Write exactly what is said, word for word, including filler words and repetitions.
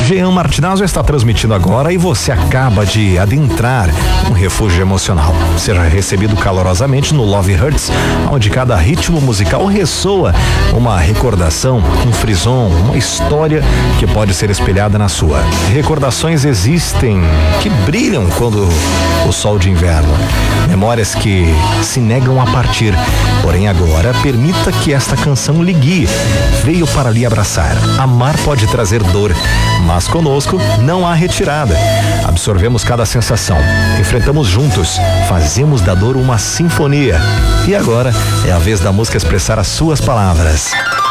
Jean Martinazzo está transmitindo agora e você acaba de adentrar um refúgio emocional. Seja recebido calorosamente no Love Hurts, onde cada ritmo musical ressoa uma recordação, um frisson, uma história que pode ser espelhada na sua. Recordações existem que brilham quando o sol de inverno. Memórias que se negam a partir. Porém agora, permita que esta canção lhe guie. Veio para lhe abraçar. Amar pode trazer dor, mas conosco não há retirada. Absorvemos cada sensação, enfrentamos juntos, fazemos da dor uma sinfonia. E agora é a vez da música expressar as suas palavras.